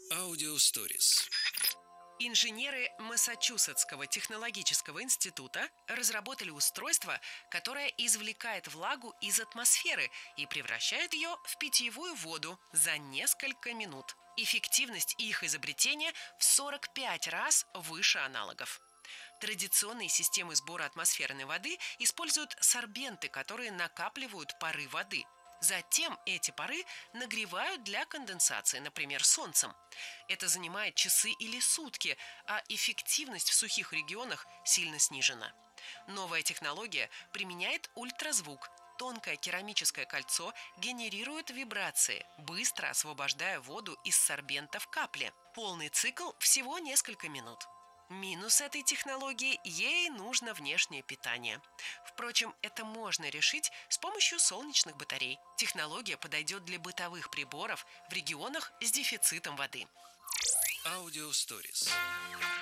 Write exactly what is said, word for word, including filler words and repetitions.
Аудио Stories. Инженеры Массачусетского технологического института разработали устройство, которое извлекает влагу из атмосферы и превращает ее в питьевую воду за несколько минут. Эффективность их изобретения в сорок пять раз выше аналогов. Традиционные системы сбора атмосферной воды используют сорбенты, которые накапливают пары воды. Затем эти пары нагревают для конденсации, например, солнцем. Это занимает часы или сутки, а эффективность в сухих регионах сильно снижена. Новая технология применяет ультразвук. Тонкое керамическое кольцо генерирует вибрации, быстро освобождая воду из сорбента в капли. Полный цикл всего несколько минут. Минус этой технологии – ей нужно внешнее питание. Впрочем, это можно решить с помощью солнечных батарей. Технология подойдет для бытовых приборов в регионах с дефицитом воды. Аудио Stories.